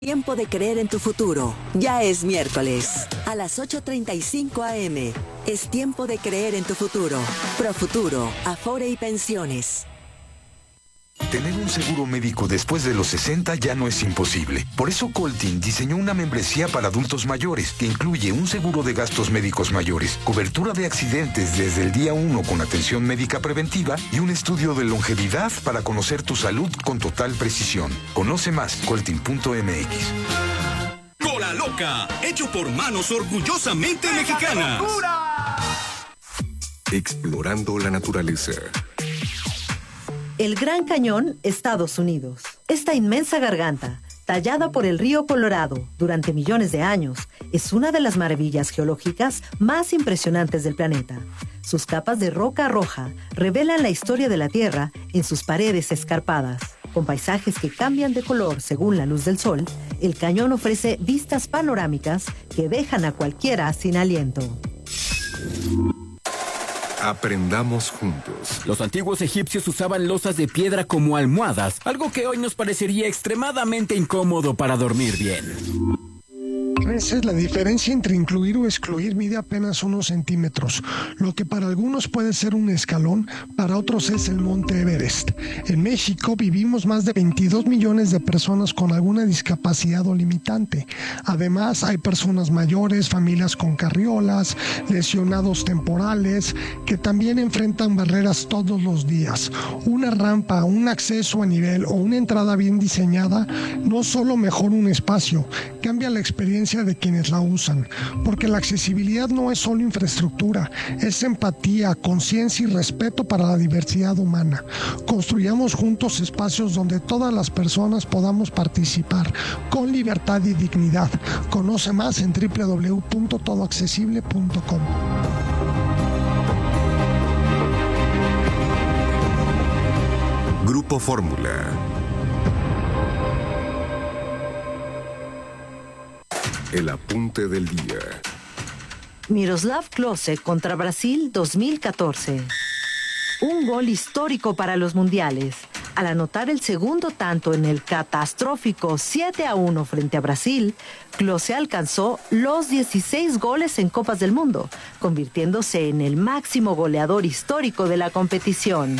Tiempo de creer en tu futuro. Ya es miércoles. A las 8:35 a.m. Es tiempo de creer en tu futuro. Profuturo, Afore y Pensiones. Tener un seguro médico después de los 60 ya no es imposible. Por eso Coltin diseñó una membresía para adultos mayores que incluye un seguro de gastos médicos mayores, cobertura de accidentes desde el día 1 con atención médica preventiva y un estudio de longevidad para conocer tu salud con total precisión. Conoce más, coltin.mx. Cola Loca, hecho por manos orgullosamente mexicanas. Explorando la naturaleza. El Gran Cañón, Estados Unidos. Esta inmensa garganta, tallada por el río Colorado durante millones de años, es una de las maravillas geológicas más impresionantes del planeta. Sus capas de roca roja revelan la historia de la Tierra en sus paredes escarpadas. Con paisajes que cambian de color según la luz del sol, el cañón ofrece vistas panorámicas que dejan a cualquiera sin aliento. Aprendamos juntos. Los antiguos egipcios usaban losas de piedra como almohadas, algo que hoy nos parecería extremadamente incómodo para dormir bien. A veces la diferencia entre incluir o excluir mide apenas unos centímetros. Lo que para algunos puede ser un escalón, para otros es el Monte Everest. En México vivimos más de 22 millones de personas con alguna discapacidad o limitante. Además, hay personas mayores, familias con carriolas, lesionados temporales, que también enfrentan barreras todos los días. Una rampa, un acceso a nivel o una entrada bien diseñada no solo mejora un espacio, cambia la experiencia de quienes la usan, porque la accesibilidad no es solo infraestructura, es empatía, conciencia y respeto para la diversidad humana. Construyamos juntos espacios donde todas las personas podamos participar con libertad y dignidad. Conoce más en www.todoaccesible.com. Grupo Fórmula. El apunte del día. Miroslav Klose contra Brasil 2014. Un gol histórico para los mundiales. Al anotar el segundo tanto en el catastrófico 7-1 frente a Brasil, Klose alcanzó los 16 goles en Copas del Mundo, convirtiéndose en el máximo goleador histórico de la competición.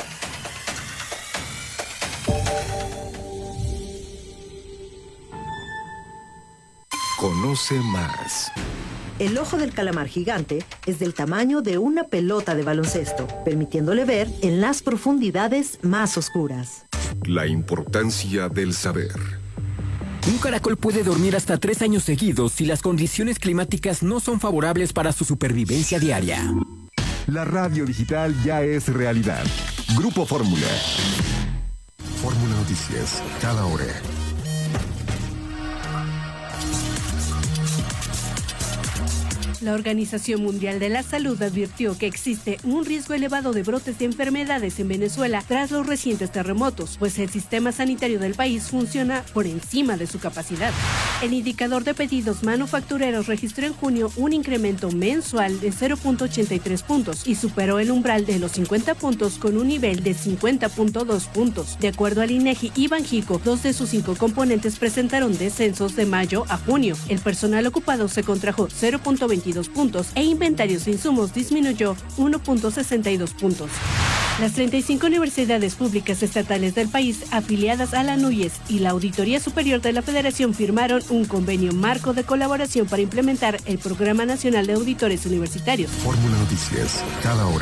Conoce más. El ojo del calamar gigante es del tamaño de una pelota de baloncesto, permitiéndole ver en las profundidades más oscuras. La importancia del saber. Un caracol puede dormir hasta 3 años seguidos si las condiciones climáticas no son favorables para su supervivencia diaria. La radio digital ya es realidad. Grupo Fórmula. Fórmula Noticias, cada hora. La Organización Mundial de la Salud advirtió que existe un riesgo elevado de brotes de enfermedades en Venezuela tras los recientes terremotos, pues el sistema sanitario del país funciona por encima de su capacidad. El indicador de pedidos manufactureros registró en junio un incremento mensual de 0.83 puntos y superó el umbral de los 50 puntos con un nivel de 50.2 puntos. De acuerdo al INEGI y Banjico, 2 de sus 5 componentes presentaron descensos de mayo a junio. El personal ocupado se contrajo 0.22 puntos e inventarios de insumos disminuyó 1.62 puntos. Las 35 universidades públicas estatales del país afiliadas a la NUYES y la Auditoría Superior de la Federación firmaron un convenio marco de colaboración para implementar el Programa Nacional de Auditores Universitarios. Fórmula Noticias, cada hora.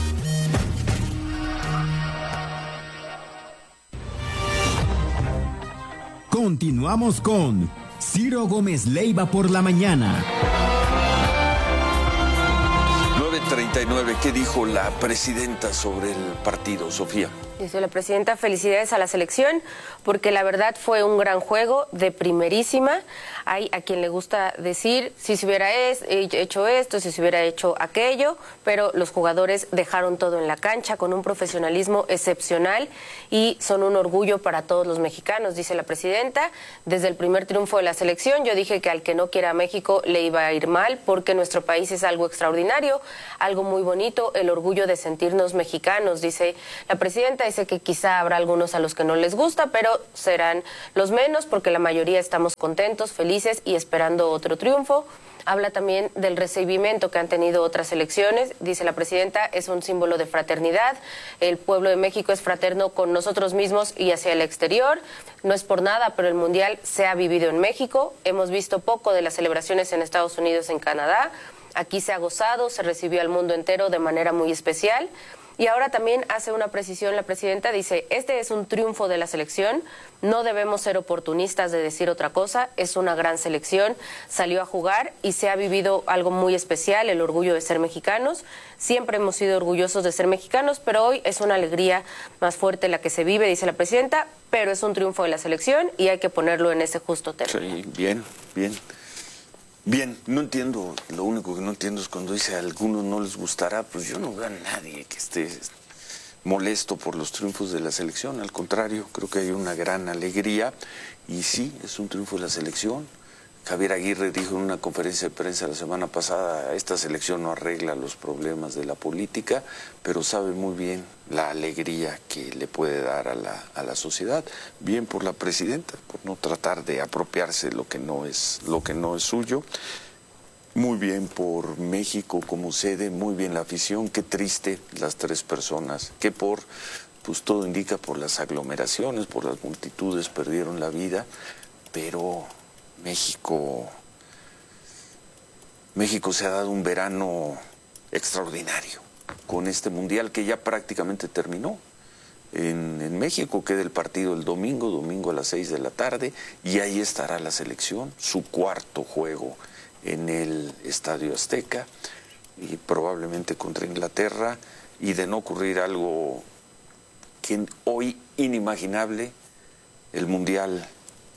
Continuamos con Ciro Gómez Leiva por la mañana. 9:39, ¿qué dijo la presidenta sobre el partido, Sofía? Dice la presidenta, felicidades a la selección, porque la verdad fue un gran juego de primerísima. Hay a quien le gusta decir si se hubiera hecho esto, si se hubiera hecho aquello, pero los jugadores dejaron todo en la cancha con un profesionalismo excepcional y son un orgullo para todos los mexicanos, dice la presidenta. Desde el primer triunfo de la selección yo dije que al que no quiera a México le iba a ir mal, porque nuestro país es algo extraordinario, algo muy bonito, el orgullo de sentirnos mexicanos, dice la presidenta. y sé que quizá habrá algunos a los que no les gusta, pero serán los menos porque la mayoría estamos contentos, felices y esperando otro triunfo. Habla también del recibimiento que han tenido otras elecciones. Dice la presidenta, es un símbolo de fraternidad. El pueblo de México es fraterno con nosotros mismos y hacia el exterior. No es por nada, pero el Mundial se ha vivido en México. Hemos visto poco de las celebraciones en Estados Unidos, en Canadá. Aquí se ha gozado, se recibió al mundo entero de manera muy especial. Y ahora también hace una precisión la presidenta, dice, este es un triunfo de la selección, no debemos ser oportunistas de decir otra cosa, es una gran selección, salió a jugar y se ha vivido algo muy especial, el orgullo de ser mexicanos. Siempre hemos sido orgullosos de ser mexicanos, pero hoy es una alegría más fuerte la que se vive, dice la presidenta, pero es un triunfo de la selección y hay que ponerlo en ese justo término. Sí, bien, no entiendo, lo único que no entiendo es cuando dice a algunos no les gustará, pues yo no veo a nadie que esté molesto por los triunfos de la selección, al contrario, creo que hay una gran alegría y sí, es un triunfo de la selección. Javier Aguirre dijo en una conferencia de prensa la semana pasada, esta selección no arregla los problemas de la política, pero sabe muy bien la alegría que le puede dar a la sociedad. Bien por la presidenta, por no tratar de apropiarse lo que no es suyo. Muy bien por México como sede, muy bien la afición. Qué triste las 3 personas que pues todo indica por las aglomeraciones, por las multitudes perdieron la vida, pero México se ha dado un verano extraordinario con este mundial que ya prácticamente terminó. En México queda el partido el domingo a las 6 de la tarde y ahí estará la selección, su 4º juego en el Estadio Azteca y probablemente contra Inglaterra, y de no ocurrir algo que hoy inimaginable, el mundial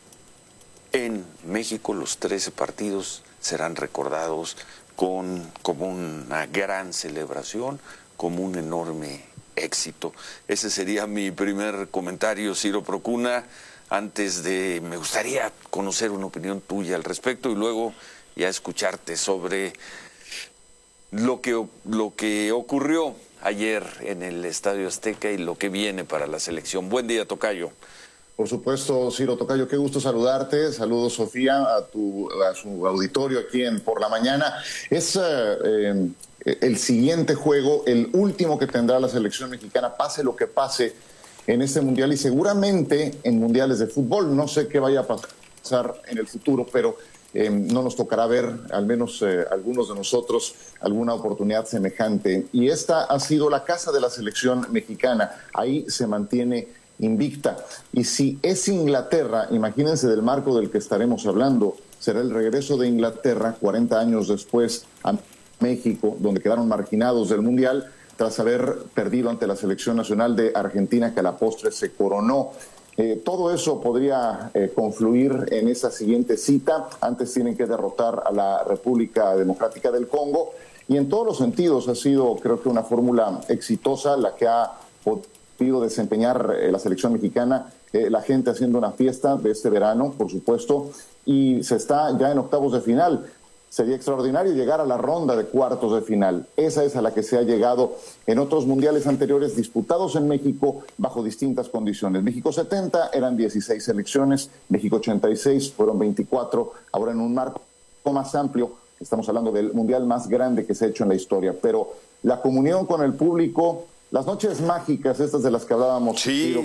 en México, los 13 partidos serán recordados como una gran celebración, como un enorme éxito. Ese sería mi primer comentario, Ciro Procuna. Me gustaría conocer una opinión tuya al respecto y luego ya escucharte sobre lo que ocurrió ayer en el Estadio Azteca y lo que viene para la selección. Buen día, tocayo. Por supuesto, Ciro tocayo, qué gusto saludarte. Saludos, Sofía, a su auditorio aquí en Por la Mañana. Es el siguiente juego, el último que tendrá la selección mexicana, pase lo que pase en este mundial y seguramente en mundiales de fútbol. No sé qué vaya a pasar en el futuro, pero no nos tocará ver, al menos algunos de nosotros, alguna oportunidad semejante. Y esta ha sido la casa de la selección mexicana. Ahí se mantiene invicta. Y si es Inglaterra, imagínense del marco del que estaremos hablando, será el regreso de Inglaterra 40 años después a México, donde quedaron marginados del Mundial tras haber perdido ante la selección nacional de Argentina, que a la postre se coronó. Todo eso podría confluir en esa siguiente cita. Antes tienen que derrotar a la República Democrática del Congo, y en todos los sentidos ha sido, creo que, una fórmula exitosa la que ha podido desempeñar la selección mexicana, la gente haciendo una fiesta de este verano, por supuesto, y se está ya en octavos de final. Sería extraordinario llegar a la ronda de cuartos de final. Esa es a la que se ha llegado en otros mundiales anteriores disputados en México bajo distintas condiciones. México 70 eran 16 selecciones, México 86 fueron 24, ahora en un marco más amplio, estamos hablando del mundial más grande que se ha hecho en la historia. Pero la comunión con el público, las noches mágicas, estas de las que hablábamos. Sí.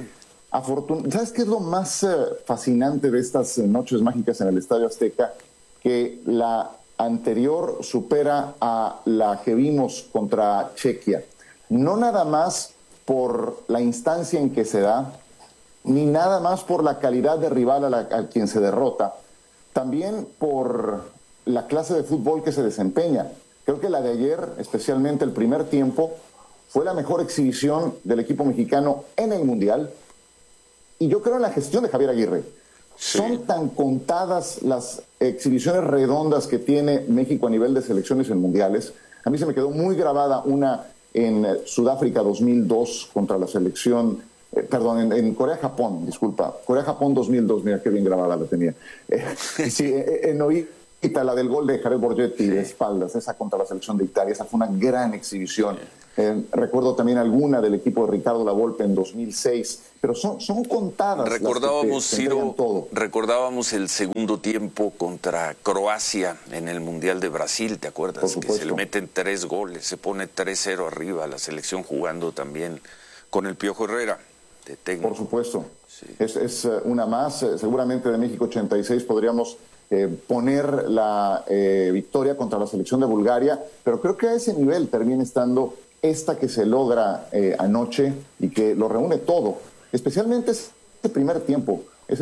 ¿Sabes qué es lo más fascinante de estas noches mágicas en el Estadio Azteca? Que la anterior supera a la que vimos contra Chequia. No nada más por la instancia en que se da, ni nada más por la calidad de rival a quien se derrota, también por la clase de fútbol que se desempeña. Creo que la de ayer, especialmente el primer tiempo, fue la mejor exhibición del equipo mexicano en el Mundial, y yo creo en la gestión de Javier Aguirre. Sí. Son tan contadas las exhibiciones redondas que tiene México a nivel de selecciones en mundiales. A mí se me quedó muy grabada una en Sudáfrica 2002 contra la selección, en Corea-Japón, disculpa, Corea-Japón 2002, mira qué bien grabada la tenía. En La del gol de Jared Borgetti de espaldas, esa contra la selección de Italia, esa fue una gran exhibición. Recuerdo también alguna del equipo de Ricardo Lavolpe en 2006, pero son contadas. Recordábamos, Ciro, recordábamos el segundo tiempo contra Croacia en el Mundial de Brasil, ¿te acuerdas? Que se le meten 3 goles, se pone 3-0 arriba a la selección jugando también con el Piojo Herrera de técnico. Por supuesto, sí. Es una más, seguramente de México 86 podríamos poner la victoria contra la selección de Bulgaria, pero creo que a ese nivel termina estando esta que se logra anoche y que lo reúne todo, especialmente ese primer tiempo,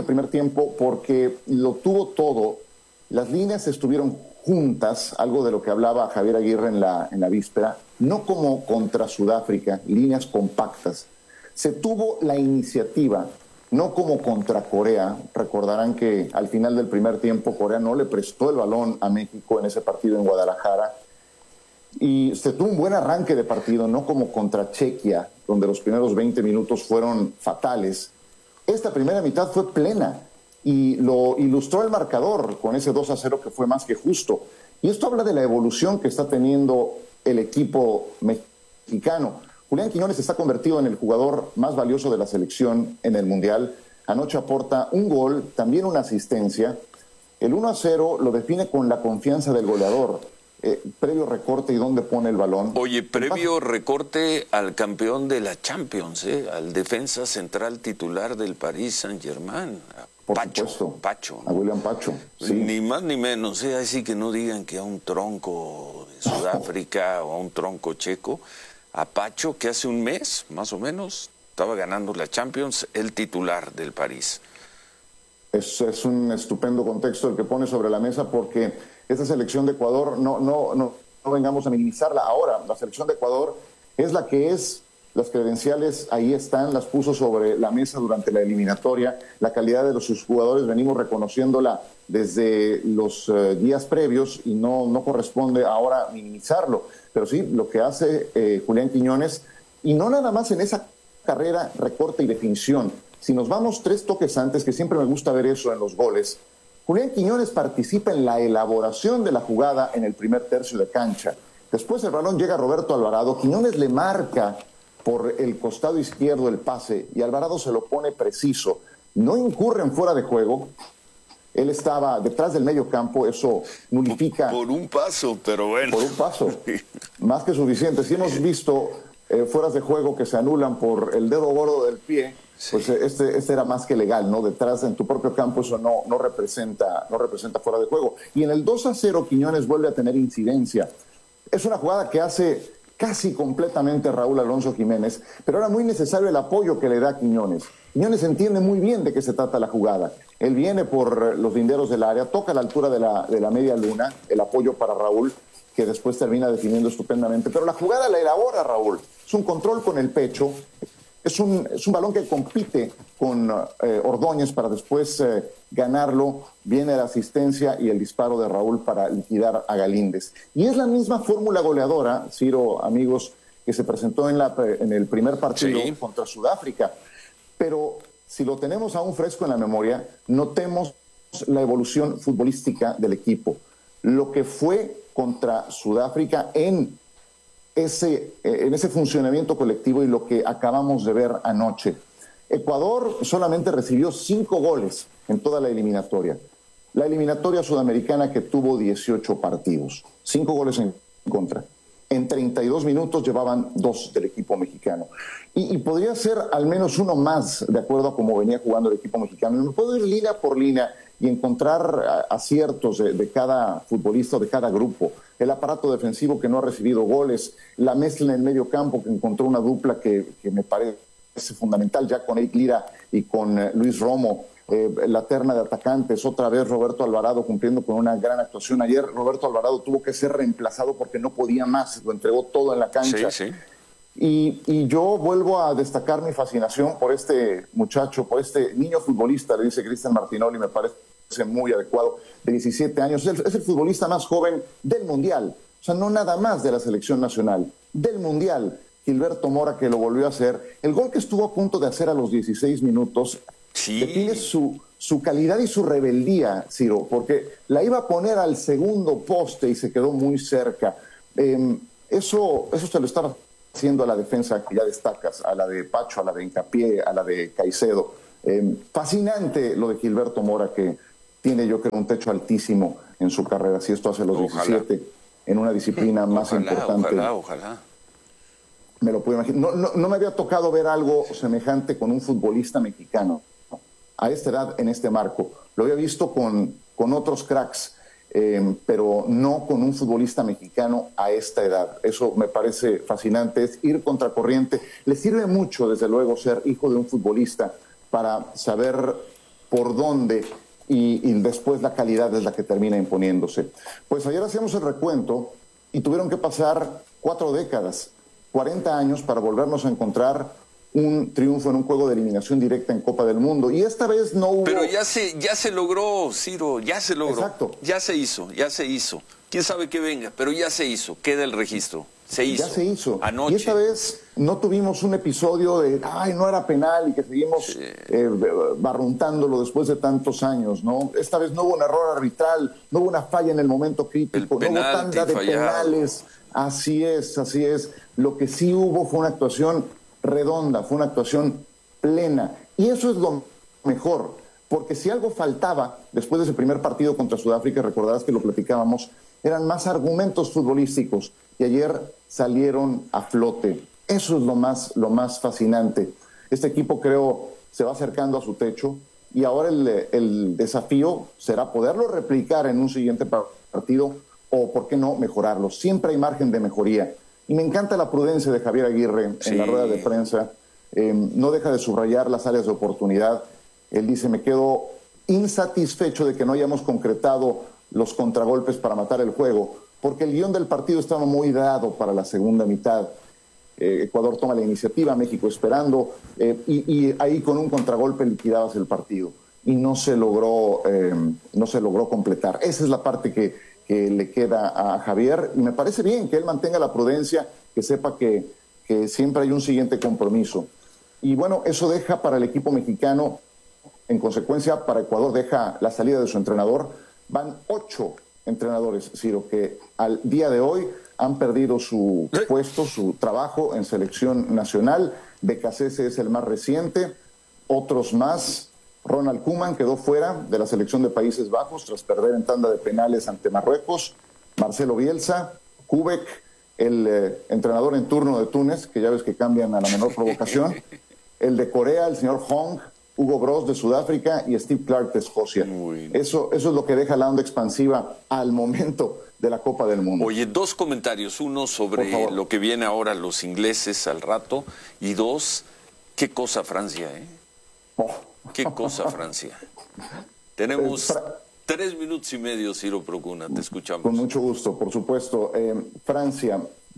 porque lo tuvo todo, las líneas estuvieron juntas, algo de lo que hablaba Javier Aguirre en la víspera, no como contra Sudáfrica, líneas compactas, se tuvo la iniciativa, no como contra Corea. Recordarán que al final del primer tiempo Corea no le prestó el balón a México en ese partido en Guadalajara. Y se tuvo un buen arranque de partido, no como contra Chequia, donde los primeros 20 minutos fueron fatales. Esta primera mitad fue plena y lo ilustró el marcador con ese 2-0 que fue más que justo. Y esto habla de la evolución que está teniendo el equipo mexicano. Julián Quiñones está convertido en el jugador más valioso de la selección en el Mundial. Anoche aporta un gol, también una asistencia. El 1-0 lo define con la confianza del goleador. Previo recorte y dónde pone el balón. Oye, previo recorte al campeón de la Champions, al defensa central titular del Paris Saint-Germain, Pacho. A William Pacho. Sí. Ni más ni menos, así que no digan que a un tronco de Sudáfrica o a un tronco checo. A Pacho, que hace un mes, más o menos, estaba ganando la Champions, el titular del París. Es un estupendo contexto el que pone sobre la mesa, porque esta selección de Ecuador, no vengamos a minimizarla ahora, la selección de Ecuador es la que es, las credenciales ahí están, las puso sobre la mesa durante la eliminatoria, la calidad de sus jugadores venimos reconociéndola desde los días previos y no corresponde ahora minimizarlo. Pero sí, lo que hace Julián Quiñones, y no nada más en esa carrera, recorte y definición. Si nos vamos 3 toques antes, que siempre me gusta ver eso en los goles, Julián Quiñones participa en la elaboración de la jugada en el primer tercio de cancha. Después el balón llega a Roberto Alvarado, Quiñones le marca por el costado izquierdo el pase y Alvarado se lo pone preciso. No incurre en fuera de juego. Él estaba detrás del medio campo, eso nulifica. Por un paso, pero bueno. Por un paso, más que suficiente. Si hemos visto fueras de juego que se anulan por el dedo gordo del pie, sí. Pues este era más que legal, ¿no? Detrás en tu propio campo eso no representa fuera de juego. Y en el 2-0 Quiñones vuelve a tener incidencia. Es una jugada que hace casi completamente Raúl Alonso Jiménez, pero era muy necesario el apoyo que le da Quiñones. Quiñones entiende muy bien de qué se trata la jugada. Él viene por los linderos del área, toca a la altura de la media luna, el apoyo para Raúl, que después termina definiendo estupendamente. Pero la jugada la elabora Raúl. Es un control con el pecho, es un balón que compite con Ordóñez para después ganarlo. Viene la asistencia y el disparo de Raúl para liquidar a Galíndez. Y es la misma fórmula goleadora, Ciro, amigos, que se presentó en el primer partido contra Sudáfrica. Pero si lo tenemos aún fresco en la memoria, notemos la evolución futbolística del equipo. Lo que fue contra Sudáfrica en ese funcionamiento colectivo y lo que acabamos de ver anoche. Ecuador solamente recibió 5 goles en toda la eliminatoria. La eliminatoria sudamericana que tuvo 18 partidos, 5 goles en contra. En 32 minutos llevaban 2 del equipo mexicano. Y podría ser al menos uno más, de acuerdo a cómo venía jugando el equipo mexicano. Me puedo ir línea por línea y encontrar aciertos de cada futbolista o de cada grupo. El aparato defensivo que no ha recibido goles, la mezcla en el medio campo que encontró una dupla que me parece fundamental ya con Eric Lira y con Luis Romo. La terna de atacantes, otra vez Roberto Alvarado cumpliendo con una gran actuación. Ayer Roberto Alvarado tuvo que ser reemplazado porque no podía más, lo entregó todo en la cancha. Sí. Y yo vuelvo a destacar mi fascinación por este muchacho, por este niño futbolista, le dice Cristian Martinoli, me parece muy adecuado, de 17 años. Es el futbolista más joven del Mundial, o sea, no nada más de la selección nacional, del Mundial. Gilberto Mora, que lo volvió a hacer. El gol que estuvo a punto de hacer a los 16 minutos Sí. Define su calidad y su rebeldía, Ciro, porque la iba a poner al segundo poste y se quedó muy cerca. Eso se lo estaba haciendo a la defensa que ya destacas, a la de Pacho, a la de Hincapié, a la de Caicedo. Fascinante lo de Gilberto Mora, que tiene yo creo un techo altísimo en su carrera, si esto hace los 17, en una disciplina más importante. Ojalá. Me lo puedo imaginar. No me había tocado ver algo semejante con un futbolista mexicano a esta edad, en este marco. Lo había visto con otros cracks, pero no con un futbolista mexicano a esta edad. Eso me parece fascinante, es ir contracorriente. Le sirve mucho, desde luego, ser hijo de un futbolista para saber por dónde y después la calidad es la que termina imponiéndose. Pues ayer hacíamos el recuento y tuvieron que pasar 4 décadas, 40 años para volvernos a encontrar un triunfo en un juego de eliminación directa en Copa del Mundo. Y esta vez no hubo... Pero ya se logró, Ciro, ya se logró. Exacto. Ya se hizo. Quién sabe qué venga, pero ya se hizo. Queda el registro. Se hizo. Ya se hizo. Anoche. Y esta vez no tuvimos un episodio de, no era penal y que seguimos barruntándolo después de tantos años, ¿no? Esta vez no hubo un error arbitral, no hubo una falla en el momento crítico, no hubo tanda de penales. Así es. Lo que sí hubo fue una actuación redonda, fue una actuación plena. Y eso es lo mejor, porque si algo faltaba después de ese primer partido contra Sudáfrica, recordarás que lo platicábamos, eran más argumentos futbolísticos y ayer salieron a flote. Eso es lo más fascinante. Este equipo, creo, se va acercando a su techo y ahora el desafío será poderlo replicar en un siguiente partido o, ¿por qué no, mejorarlo? Siempre hay margen de mejoría. Y me encanta la prudencia de Javier Aguirre en la rueda de prensa. No deja de subrayar las áreas de oportunidad. Él dice, me quedo insatisfecho de que no hayamos concretado los contragolpes para matar el juego, porque el guión del partido estaba muy dado para la segunda mitad. Ecuador toma la iniciativa, México esperando, y ahí con un contragolpe liquidabas el partido. Y no se logró completar. Esa es la parte que le queda a Javier, y me parece bien que él mantenga la prudencia, que sepa que siempre hay un siguiente compromiso. Y bueno, eso deja para el equipo mexicano, en consecuencia para Ecuador deja la salida de su entrenador. Van 8 entrenadores, Ciro, que al día de hoy han perdido su puesto, su trabajo en selección nacional. Becasese es el más reciente, otros más. Ronald Koeman quedó fuera de la selección de Países Bajos tras perder en tanda de penales ante Marruecos. Marcelo Bielsa, Kubek, el entrenador en turno de Túnez, que ya ves que cambian a la menor provocación. El de Corea, el señor Hong, Hugo Broz de Sudáfrica y Steve Clark de Escocia. Eso es lo que deja la onda expansiva al momento de la Copa del Mundo. Oye, 2 comentarios. Uno sobre lo que viene ahora los ingleses al rato. Y 2, qué cosa Francia, ¿eh? Qué cosa Francia. Tenemos 3 minutos y medio, Ciro Procuna, te escuchamos. Con mucho gusto, por supuesto. Francia,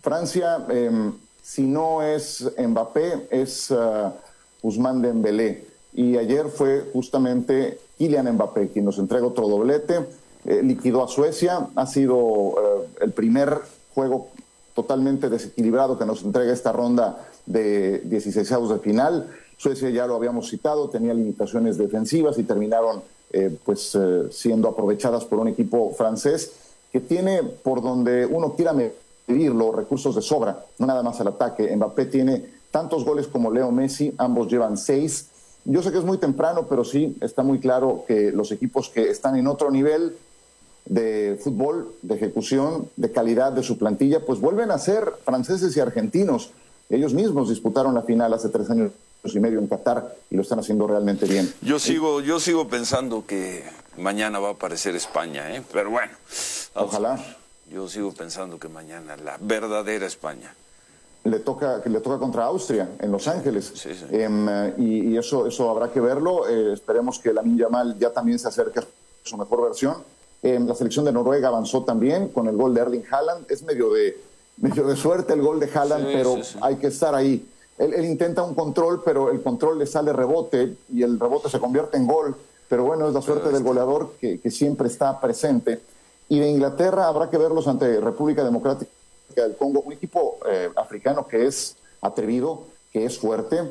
si no es Mbappé, es Ousmane Dembélé. Y ayer fue justamente Kylian Mbappé quien nos entrega otro doblete, liquidó a Suecia, ha sido el primer juego totalmente desequilibrado que nos entrega esta ronda de 16avos de final. Suecia, ya lo habíamos citado, tenía limitaciones defensivas y terminaron siendo aprovechadas por un equipo francés que tiene, por donde uno quiera medirlo, recursos de sobra, no nada más al ataque. Mbappé tiene tantos goles como Leo Messi, ambos llevan 6. Yo sé que es muy temprano, pero sí está muy claro que los equipos que están en otro nivel de fútbol, de ejecución, de calidad de su plantilla, pues vuelven a ser franceses y argentinos. Ellos mismos disputaron la final hace 3 años y medio en Qatar y lo están haciendo realmente bien. Yo sigo pensando que mañana va a aparecer España, pero bueno. Ojalá. Yo sigo pensando que mañana la verdadera España. Le toca contra Austria en Los Ángeles. Sí. Y eso habrá que verlo. Esperemos que Lamine Yamal ya también se acerque a su mejor versión. La selección de Noruega avanzó también con el gol de Erling Haaland. Es medio de suerte el gol de Haaland, pero hay que estar ahí. Él intenta un control, pero el control le sale rebote y el rebote se convierte en gol. Pero bueno, es la suerte del goleador que siempre está presente. Y de Inglaterra habrá que verlos ante República Democrática del Congo, un equipo africano que es atrevido, que es fuerte,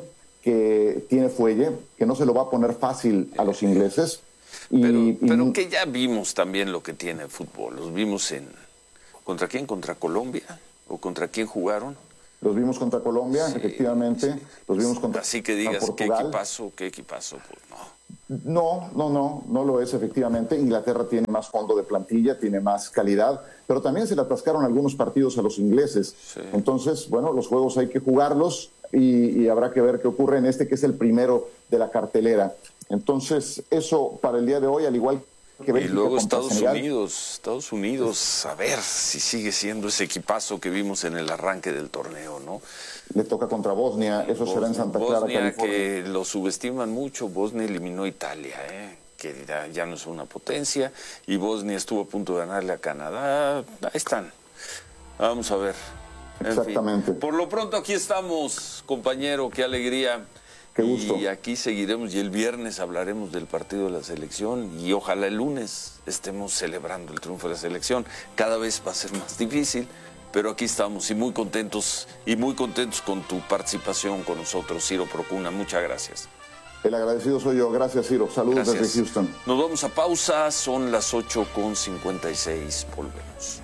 que tiene fuelle, que no se lo va a poner fácil a los ingleses. Pero que ya vimos también lo que tiene el fútbol. Los vimos ¿contra quién? ¿Contra Colombia? ¿O contra quién jugaron? Los vimos contra Colombia, efectivamente. Sí. Los vimos contra Así que digas, Portugal. ¿qué equipazo? Pues no lo es, efectivamente. Inglaterra tiene más fondo de plantilla, tiene más calidad, pero también se le atascaron algunos partidos a los ingleses. Sí. Entonces, bueno, los juegos hay que jugarlos y habrá que ver qué ocurre en este, que es el primero de la cartelera. Entonces, eso para el día de hoy, al igual que Bélgica. Y luego Estados Unidos, a ver si sigue siendo ese equipazo que vimos en el arranque del torneo, ¿no? Le toca contra Bosnia, eso será en Santa Clara, California. Que lo subestiman mucho. Bosnia eliminó a Italia, que ya no es una potencia, y Bosnia estuvo a punto de ganarle a Canadá. Ahí están. Vamos a ver. Exactamente. Por lo pronto aquí estamos, compañero, qué alegría. Qué gusto. Y aquí seguiremos, y el viernes hablaremos del partido de la selección, y ojalá el lunes estemos celebrando el triunfo de la selección. Cada vez va a ser más difícil, pero aquí estamos y muy contentos con tu participación con nosotros, Ciro Procuna. Muchas gracias. El agradecido soy yo. Gracias, Ciro. Saludos desde Houston. Nos vamos a pausa, son las 8:56. Volvemos.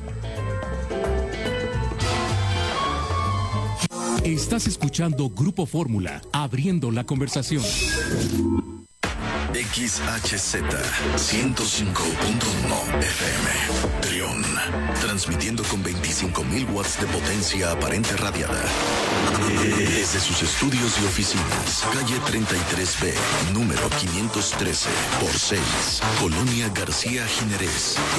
Estás escuchando Grupo Fórmula, abriendo la conversación. XHZ 105.1 FM, Trión, transmitiendo con 25.000 watts de potencia aparente radiada. Desde sus estudios y oficinas, calle 33B, número 513, por 6, Colonia García Jiménez,